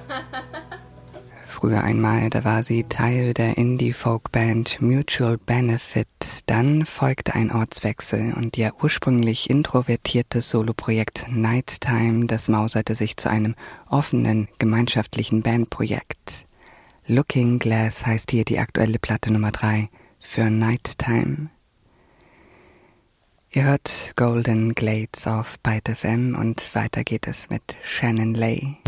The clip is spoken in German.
Früher einmal, da war sie Teil der Indie-Folk-Band Mutual Benefit. Dann folgte ein Ortswechsel und ihr ursprünglich introvertiertes Soloprojekt Nighttime, das mauserte sich zu einem offenen, gemeinschaftlichen Bandprojekt. Looking Glass heißt hier die aktuelle Platte Nummer 3 für Nighttime. Ihr hört Golden Glades auf Byte FM und weiter geht es mit Shannon Lay.